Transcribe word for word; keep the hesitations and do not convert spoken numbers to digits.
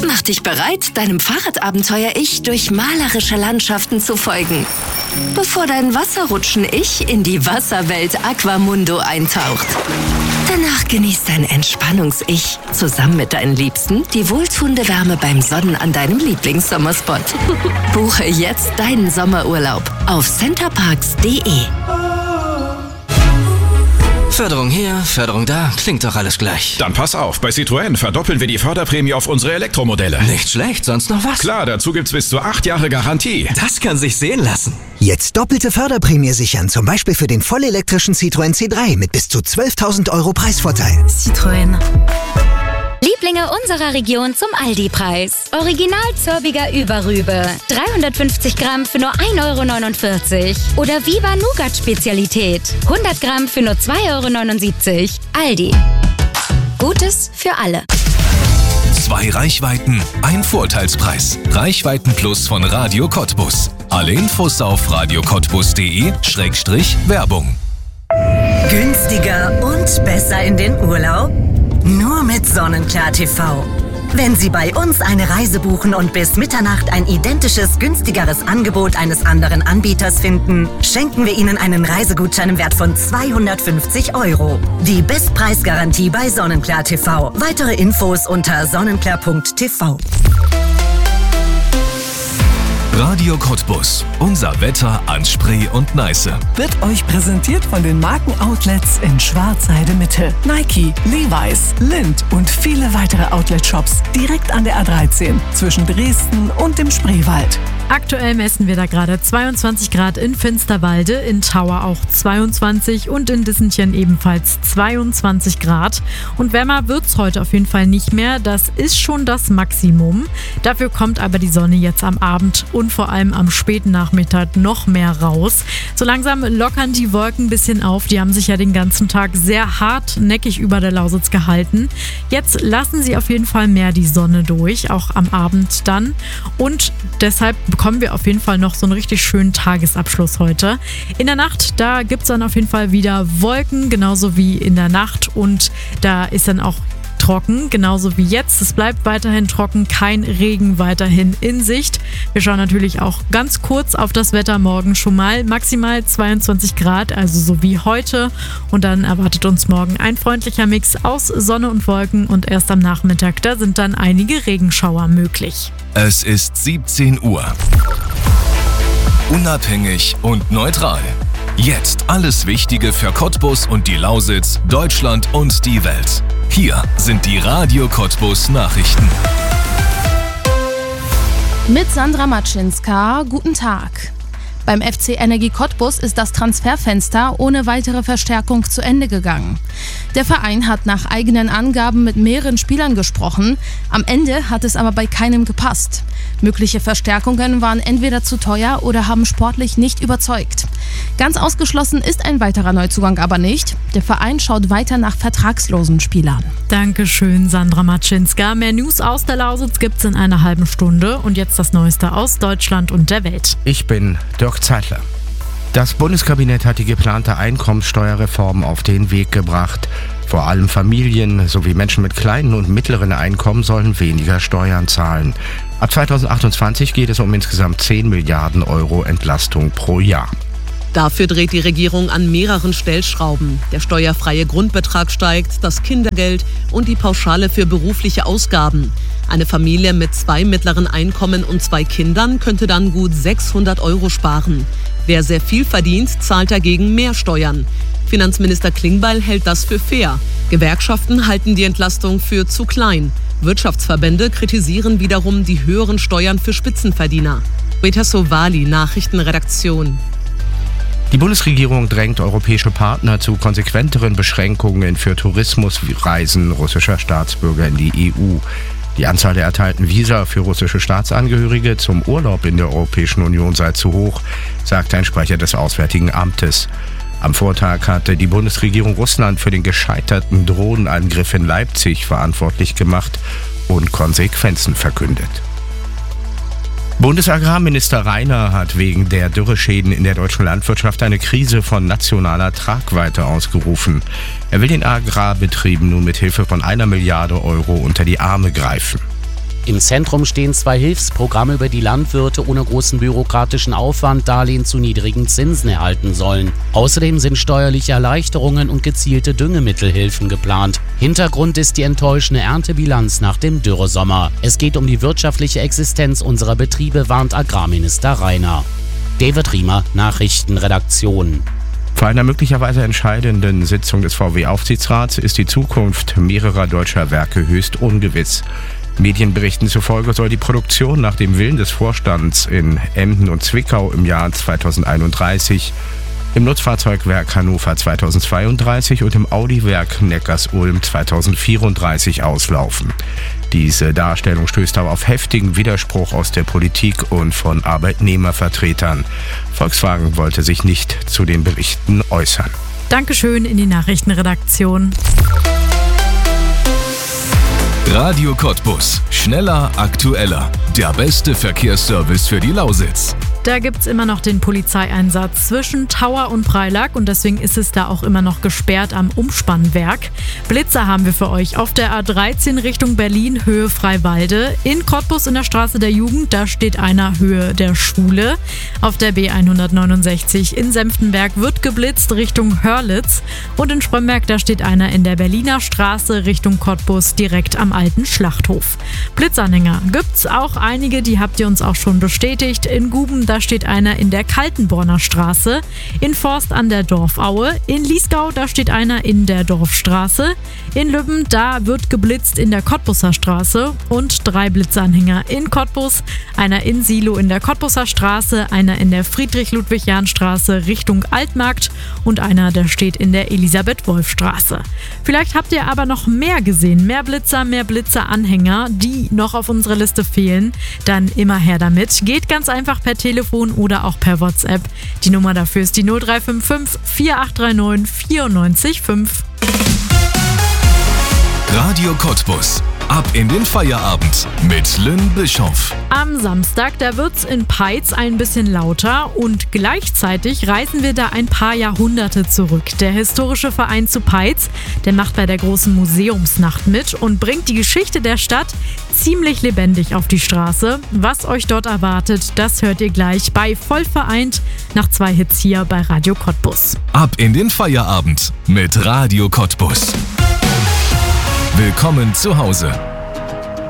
Mach dich bereit, deinem Fahrradabenteuer-Ich durch malerische Landschaften zu folgen, bevor dein Wasserrutschen-Ich in die Wasserwelt Aquamundo eintaucht. Danach genießt dein Entspannungs-Ich zusammen mit deinen Liebsten die wohltuende Wärme beim Sonnen an deinem Lieblingssommerspot. Buche jetzt deinen Sommerurlaub auf centerparks punkt de. Förderung hier, Förderung da, klingt doch alles gleich. Dann pass auf, bei Citroën verdoppeln wir die Förderprämie auf unsere Elektromodelle. Nicht schlecht, sonst noch was? Klar, dazu gibt's bis zu acht Jahre Garantie. Das kann sich sehen lassen. Jetzt doppelte Förderprämie sichern, zum Beispiel für den vollelektrischen Citroën C drei mit bis zu zwölftausend Euro Preisvorteil. Citroën. Lieblinge unserer Region zum Aldi-Preis. Original Zörbiger Überrübe. dreihundertfünfzig Gramm für nur ein Euro neunundvierzig. Oder Viva Nougat Spezialität. hundert Gramm für nur zwei Euro neunundsiebzig. Aldi. Gutes für alle. Zwei Reichweiten, ein Vorteilspreis. Reichweiten Plus von Radio Cottbus. Alle Infos auf radio cottbus punkt de Schrägstrich Werbung. Günstiger und besser in den Urlaub? Nur mit Sonnenklar T V. Wenn Sie bei uns eine Reise buchen und bis Mitternacht ein identisches, günstigeres Angebot eines anderen Anbieters finden, schenken wir Ihnen einen Reisegutschein im Wert von zweihundertfünfzig Euro. Die Bestpreisgarantie bei Sonnenklar T V. Weitere Infos unter sonnenklar punkt t v. Radio Cottbus. Unser Wetter an Spree und Neiße. Wird euch präsentiert von den Markenoutlets in Schwarzheide Mitte. Nike, Levi's, Lindt und viele weitere Outlet-Shops direkt an der A dreizehn zwischen Dresden und dem Spreewald. Aktuell messen wir da gerade zweiundzwanzig Grad in Finsterwalde, in Tauer auch zweiundzwanzig und in Dissentchen ebenfalls zweiundzwanzig Grad. Und wärmer wird's heute auf jeden Fall nicht mehr. Das ist schon das Maximum. Dafür kommt aber die Sonne jetzt am Abend und vor allem am späten Nachmittag noch mehr raus. So langsam lockern die Wolken ein bisschen auf. Die haben sich ja den ganzen Tag sehr hartnäckig über der Lausitz gehalten. Jetzt lassen sie auf jeden Fall mehr die Sonne durch, auch am Abend dann. Und deshalb bekommen wir auf jeden Fall noch so einen richtig schönen Tagesabschluss heute. In der Nacht, da gibt es dann auf jeden Fall wieder Wolken, genauso wie in der Nacht. Und da ist dann auch trocken, genauso wie jetzt. Es bleibt weiterhin trocken, kein Regen weiterhin in Sicht. Wir schauen natürlich auch ganz kurz auf das Wetter morgen schon mal. Maximal zweiundzwanzig Grad, also so wie heute. Und dann erwartet uns morgen ein freundlicher Mix aus Sonne und Wolken und erst am Nachmittag, da sind dann einige Regenschauer möglich. Es ist siebzehn Uhr. Unabhängig und neutral. Jetzt alles Wichtige für Cottbus und die Lausitz, Deutschland und die Welt. Hier sind die Radio Cottbus Nachrichten. Mit Sandra Matschinska, guten Tag. Beim F C Energie Cottbus ist das Transferfenster ohne weitere Verstärkung zu Ende gegangen. Der Verein hat nach eigenen Angaben mit mehreren Spielern gesprochen. Am Ende hat es aber bei keinem gepasst. Mögliche Verstärkungen waren entweder zu teuer oder haben sportlich nicht überzeugt. Ganz ausgeschlossen ist ein weiterer Neuzugang aber nicht. Der Verein schaut weiter nach vertragslosen Spielern. Dankeschön, Sandra Matschinska. Mehr News aus der Lausitz gibt's in einer halben Stunde. Und jetzt das Neueste aus Deutschland und der Welt. Ich bin Dirk Zeitler. Das Bundeskabinett hat die geplante Einkommenssteuerreform auf den Weg gebracht. Vor allem Familien sowie Menschen mit kleinen und mittleren Einkommen sollen weniger Steuern zahlen. Ab zweitausendachtundzwanzig geht es um insgesamt zehn Milliarden Euro Entlastung pro Jahr. Dafür dreht die Regierung an mehreren Stellschrauben. Der steuerfreie Grundbetrag steigt, das Kindergeld und die Pauschale für berufliche Ausgaben. Eine Familie mit zwei mittleren Einkommen und zwei Kindern könnte dann gut sechshundert Euro sparen. Wer sehr viel verdient, zahlt dagegen mehr Steuern. Finanzminister Klingbeil hält das für fair. Gewerkschaften halten die Entlastung für zu klein. Wirtschaftsverbände kritisieren wiederum die höheren Steuern für Spitzenverdiener. Rita Sovali, Nachrichtenredaktion. Die Bundesregierung drängt europäische Partner zu konsequenteren Beschränkungen für Tourismusreisen russischer Staatsbürger in die E U. Die Anzahl der erteilten Visa für russische Staatsangehörige zum Urlaub in der Europäischen Union sei zu hoch, sagte ein Sprecher des Auswärtigen Amtes. Am Vortag hatte die Bundesregierung Russland für den gescheiterten Drohnenangriff in Leipzig verantwortlich gemacht und Konsequenzen verkündet. Bundesagrarminister Reiner hat wegen der Dürreschäden in der deutschen Landwirtschaft eine Krise von nationaler Tragweite ausgerufen. Er will den Agrarbetrieben nun mit Hilfe von einer Milliarde Euro unter die Arme greifen. Im Zentrum stehen zwei Hilfsprogramme, über die Landwirte ohne großen bürokratischen Aufwand Darlehen zu niedrigen Zinsen erhalten sollen. Außerdem sind steuerliche Erleichterungen und gezielte Düngemittelhilfen geplant. Hintergrund ist die enttäuschende Erntebilanz nach dem Dürresommer. Es geht um die wirtschaftliche Existenz unserer Betriebe, warnt Agrarminister Rainer. David Riemer, Nachrichtenredaktion. Vor einer möglicherweise entscheidenden Sitzung des V W-Aufsichtsrats ist die Zukunft mehrerer deutscher Werke höchst ungewiss. Medienberichten zufolge soll die Produktion nach dem Willen des Vorstands in Emden und Zwickau im Jahr zweitausendeinunddreißig, im Nutzfahrzeugwerk Hannover zweitausendzweiunddreißig und im Audi-Werk Neckarsulm zweitausendvierunddreißig auslaufen. Diese Darstellung stößt aber auf heftigen Widerspruch aus der Politik und von Arbeitnehmervertretern. Volkswagen wollte sich nicht zu den Berichten äußern. Dankeschön in die Nachrichtenredaktion. Radio Cottbus. Schneller, aktueller. Der beste Verkehrsservice für die Lausitz. Da gibt's immer noch den Polizeieinsatz zwischen Tauer und Preilack und deswegen ist es da auch immer noch gesperrt am Umspannwerk. Blitzer haben wir für euch auf der A dreizehn Richtung Berlin, Höhe Freiwalde. In Cottbus in der Straße der Jugend, da steht einer Höhe der Schule. Auf der B hundertneunundsechzig in Senftenberg wird geblitzt Richtung Hörlitz. Und in Spremberg, da steht einer in der Berliner Straße Richtung Cottbus direkt am alten Schlachthof. Blitzanhänger gibt's auch einige, die habt ihr uns auch schon bestätigt. In Guben, da steht einer in der Kaltenborner Straße, in Forst an der Dorfaue, in Liesgau, da steht einer in der Dorfstraße, in Lübben, da wird geblitzt in der Cottbuser Straße und drei Blitzanhänger in Cottbus, einer in Silo in der Cottbuser Straße, einer in der Friedrich-Ludwig-Jahn-Straße Richtung Altmarkt und einer, der steht in der Elisabeth-Wolf-Straße. Vielleicht habt ihr aber noch mehr gesehen, mehr Blitzer, mehr Blitzeranhänger, die noch auf unserer Liste fehlen, dann immer her damit. Geht ganz einfach per Telefon oder auch per WhatsApp. Die Nummer dafür ist die null drei fünf fünf, vier acht drei neun, vier neun fünf. Radio Cottbus. Ab in den Feierabend mit Lynn Bischoff. Am Samstag, da wird's in Peitz ein bisschen lauter und gleichzeitig reisen wir da ein paar Jahrhunderte zurück. Der historische Verein zu Peitz, der macht bei der großen Museumsnacht mit und bringt die Geschichte der Stadt ziemlich lebendig auf die Straße. Was euch dort erwartet, das hört ihr gleich bei Voll vereint nach zwei Hits hier bei Radio Cottbus. Ab in den Feierabend mit Radio Cottbus. Willkommen zu Hause.